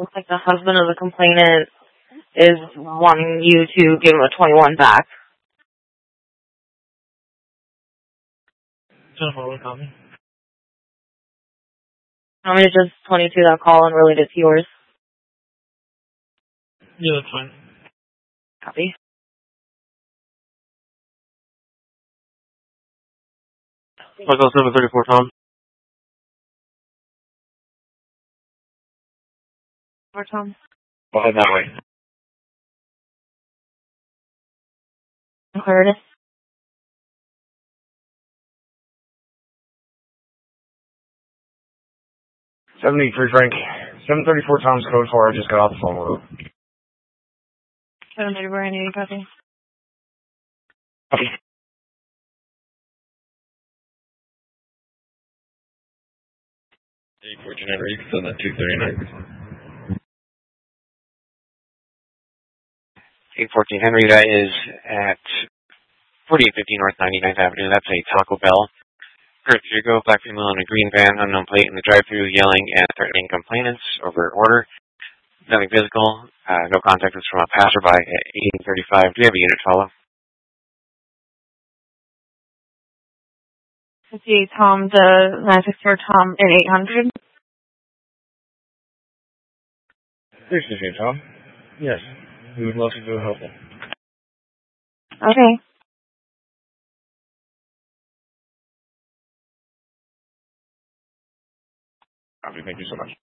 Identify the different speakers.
Speaker 1: Looks like the husband of the complainant is wanting you to give him a 21 back.
Speaker 2: Jennifer, what call me?
Speaker 1: I'm going to just 22 that call and relate it to yours.
Speaker 2: Yeah, that's fine.
Speaker 1: Copy.
Speaker 2: Local 734, Tom.
Speaker 1: More, Tom.
Speaker 2: I'll head that way.
Speaker 1: Heard.
Speaker 3: 73 Frank. 734 Tom's code 4. I just got off the phone with him.
Speaker 1: 734, I need a copy.
Speaker 3: Copy.
Speaker 2: 814 Henry, you can send that 239.
Speaker 4: 814 Henry, that is at 4850 North 99th Avenue. That's a Taco Bell. Kurt Hugo, black female in a green van, unknown plate in the drive-thru, yelling and threatening complainants over order. Nothing physical. No contact is from a passerby at 1835. Do you have a unit follow?
Speaker 1: 58 Tom, the 964 Tom at 800.
Speaker 3: This is you, Tom. Yes. We would love to do help them.
Speaker 1: Okay.
Speaker 3: Copy. Thank you so much.